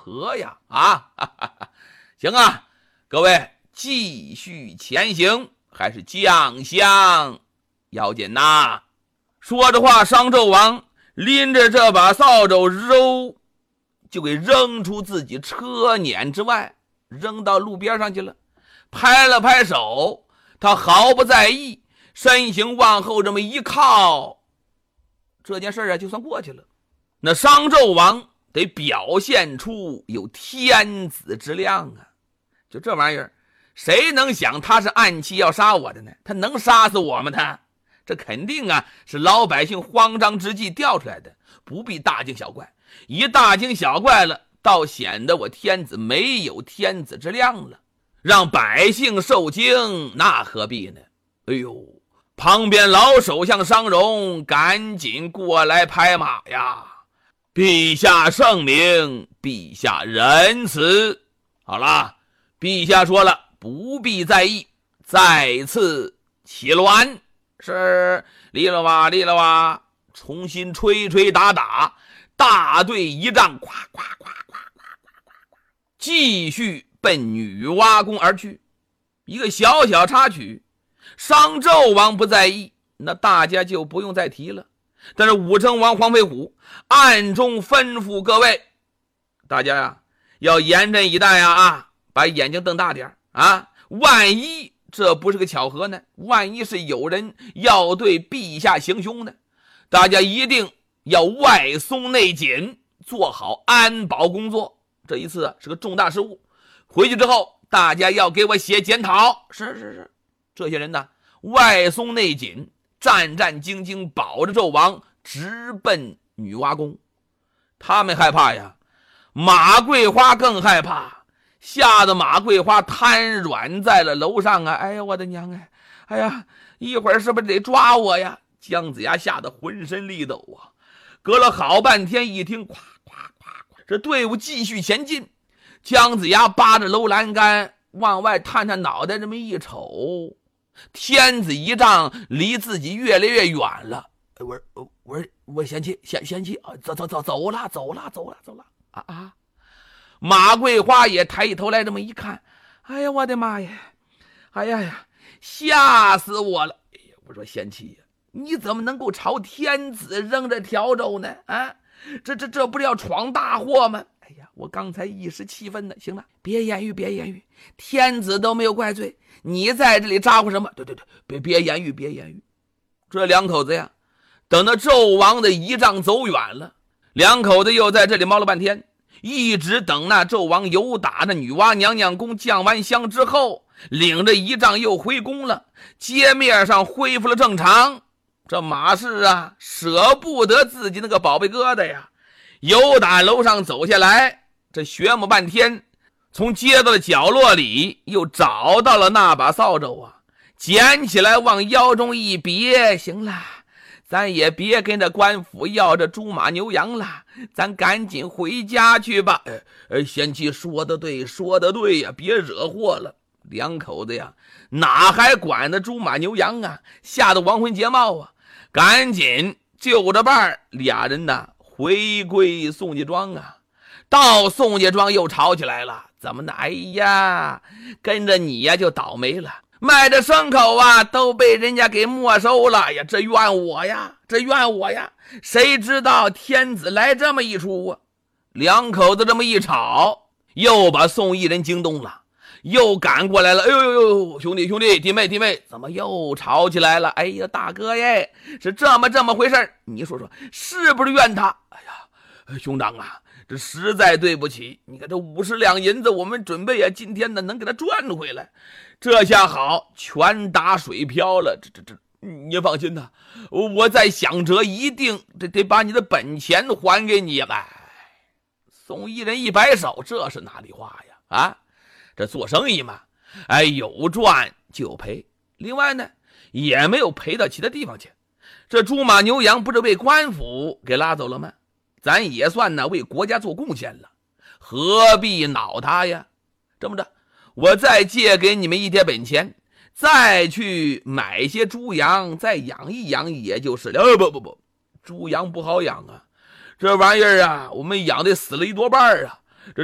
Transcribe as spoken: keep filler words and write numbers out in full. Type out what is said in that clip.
何呀？啊，哈哈哈，行啊，各位继续前行，还是将相要紧呐。说着话，商纣王拎着这把扫帚揉就给扔出自己车辇之外，扔到路边上去了，拍了拍手，他毫不在意，身形往后这么一靠，这件事啊就算过去了。那商纣王得表现出有天子之量啊，就这玩意儿，谁能想他是暗器要杀我的呢？他能杀死我吗？他这肯定啊是老百姓慌张之际调出来的，不必大惊小怪。一大惊小怪了，倒显得我天子没有天子之量了，让百姓受惊，那何必呢？哎呦，旁边老首相商容赶紧过来拍马呀！陛下圣明，陛下仁慈。好了，陛下说了，不必在意，再次起鸾。是，立了哇，立了哇，重新吹吹打打，大队仪仗，呱呱呱呱呱呱呱，继续奔女娲宫而去。一个小小插曲，商纣王不在意，那大家就不用再提了。但是武成王黄飞虎暗中吩咐各位，大家呀要严阵以待呀啊，把眼睛瞪大点啊！万一这不是个巧合呢？万一是有人要对陛下行凶呢？大家一定要外松内紧，做好安保工作。这一次是个重大失误，回去之后大家要给我写检讨。是是是，这些人呢外松内紧，战战兢兢保着纣王直奔女娲宫。他们害怕呀，马桂花更害怕，吓得马桂花瘫软在了楼上啊！哎呀，我的娘哎！哎呀，一会儿是不是得抓我呀？姜子牙吓得浑身力抖啊！隔了好半天，一听咵咵咵，这队伍继续前进。姜子牙扒着楼栏杆往外探探脑袋，这么一瞅，天子仪仗离自己越来越远了。我我我我贤妻贤贤妻啊，走走走走了走了走了走了啊啊！马桂花也抬起头来，这么一看，哎呀，我的妈呀！哎呀呀，吓死我了！哎呀，我说贤妻呀，你怎么能够朝天子扔着笤帚呢？啊，这这这不是要闯大祸吗？哎呀，我刚才一时气愤呢。行了，别言语，别言语，天子都没有怪罪，你在这里咋呼什么？对对对，别别言语，别言语。这两口子呀，等到纣王的仪仗走远了，两口子又在这里猫了半天。一直等那纣王游打的女娲娘娘宫降完香之后，领着仪仗又回宫了，街面上恢复了正常。这马氏啊舍不得自己那个宝贝疙瘩呀，游打楼上走下来，这学摸半天，从街道的角落里又找到了那把扫帚啊，捡起来往腰中一别，行了，咱也别跟着官府要这猪马牛羊了，咱赶紧回家去吧。呃呃，贤妻说的对，说的对呀，别惹祸了。两口子呀，哪还管那猪马牛羊啊？吓得亡魂皆冒啊！赶紧就着伴儿，俩人呢回归宋家庄啊。到宋家庄又吵起来了，怎么呢？哎呀，跟着你呀就倒霉了。卖的牲口啊都被人家给没收了呀，这怨我呀，这怨我呀！谁知道天子来这么一出啊？两口子这么一吵，又把宋义人惊动了，又赶过来了。哎呦呦呦，兄弟兄弟，弟妹弟妹，怎么又吵起来了？哎呀，大哥耶，是这么这么回事，你说说是不是怨他？哎呀，兄长啊，这实在对不起，你看这五十两银子，我们准备啊今天呢能给他赚回来。这下好，全打水漂了。这这这，你放心呐，我再想辙，一定得得把你的本钱还给你。哎，宋义人一摆手，这是哪里话呀？啊，这做生意嘛，哎，有赚就赔。另外呢，也没有赔到其他地方去。这猪马牛羊不是被官府给拉走了吗？咱也算呢为国家做贡献了，何必恼他呀？这么着，我再借给你们一点本钱，再去买些猪羊，再养一养也就是了。不不不，猪羊不好养啊，这玩意儿啊，我们养的死了一多半啊。